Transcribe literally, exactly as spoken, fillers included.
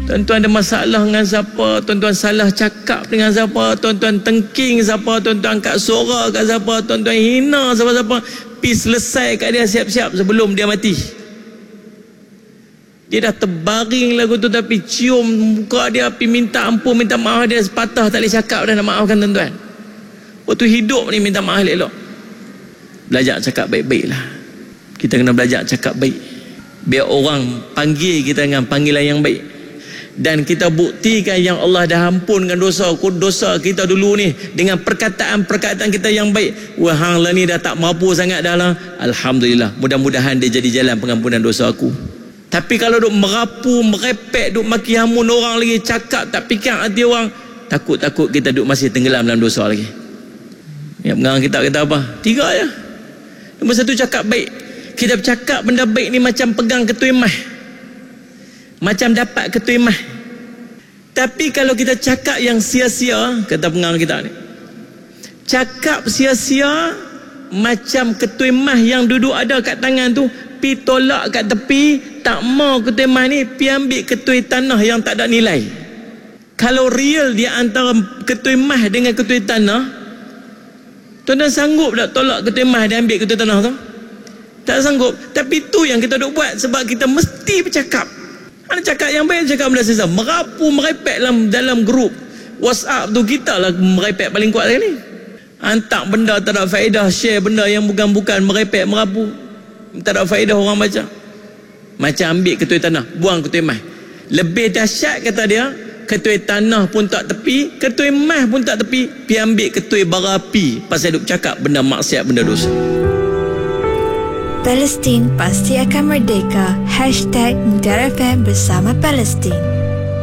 Tuan-tuan ada masalah dengan siapa, tuan-tuan salah cakap dengan siapa, tuan-tuan tengking siapa, tuan-tuan angkat suara kat siapa, tuan-tuan hina siapa-siapa, pi selesai kat dia siap-siap sebelum dia mati. Dia dah terbaring lagu tu, tapi cium muka dia, pi minta ampun, minta maaf, dia sepatah tak boleh cakap dah nak maafkan tuan-tuan. Waktu hidup ni minta maaf elok. Belajar cakap baik-baik lah. Kita kena belajar cakap baik, biar orang panggil kita dengan panggilan yang baik. Dan kita buktikan yang Allah dah ampunkan dosa dosa kita dulu ni dengan perkataan-perkataan kita yang baik. Wah, hang lah ni dah tak mampu sangat dah lah. Alhamdulillah, mudah-mudahan dia jadi jalan pengampunan dosa aku. Tapi kalau duk merapu, merepek, duk maki hamun orang lagi, cakap tak fikir hati orang, takut-takut kita duk masih tenggelam dalam dosa lagi. Ya, pengarang kita kata apa? Tiga je. Nombor satu, cakap baik. Kita bercakap benda baik ni macam pegang ketui mah, macam dapat ketui mah. Tapi kalau kita cakap yang sia-sia, kata pengarang kita ni, cakap sia-sia macam ketui mah yang duduk ada kat tangan tu, pi tolak kat tepi, tak mau ketui mah ni, pi ambil ketui tanah yang tak ada nilai. Kalau real dia antara ketui mah dengan ketui tanah, tuan-tuan sanggup tak tolak ketui mah dan ambil ketui tanah tu? Tak sanggup. Tapi tu yang kita duk buat, sebab kita mesti bercakap. Ada cakap yang baik, cakap benda sesa. Merapu, merepek dalam dalam grup WhatsApp tu, kita lah merepek paling kuat sekali. Hantar benda tak ada faedah, share benda yang bukan-bukan, merepek, merapu, tak ada faedah orang baca. Macam ambil ketui tanah, buang ketui mah. Lebih dahsyat kata dia, ketui tanah pun tak tepi, ketui mah pun tak tepi, pi ambil ketui bara api pasal duk cakap benda maksiat, benda dosa. Palestin pasti akan merdeka. Hashtag Mutiara F M bersama Palestin.